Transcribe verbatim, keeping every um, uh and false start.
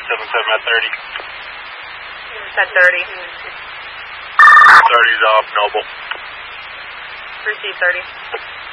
seven seven at thirty. At thirty. thirty's off, Noble. Receive thirty.